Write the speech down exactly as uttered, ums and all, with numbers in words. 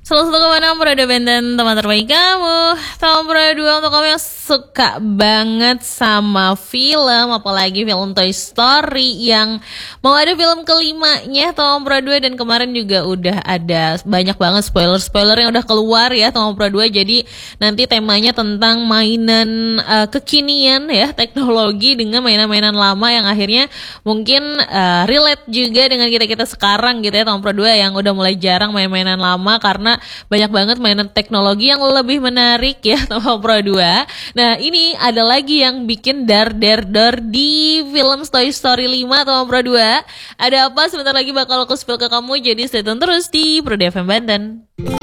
Selalu satu kemana Pro dua Banten, teman terbaik kamu. Tom Pro dua untuk kamu yang suka banget sama film, apalagi film Toy Story yang mau ada film kelimanya Tom Pro dua. Dan kemarin juga udah ada banyak banget spoiler-spoiler yang udah keluar ya Tom Pro dua. Jadi nanti temanya tentang mainan uh, kekinian ya, teknologi dengan mainan-mainan lama yang akhirnya mungkin uh, relate juga dengan kita-kita sekarang gitu ya Tom Pro dua yang udah mulai jarang main-mainan lama karena banyak banget mainan teknologi yang lebih menarik ya Tom Pro dua. Nah ini ada lagi yang bikin dar dar dar di film Toy Story lima Tom Pro dua. Ada apa? Sebentar lagi bakal aku spill ke kamu, jadi stay tune terus di Pro dua F M Banten.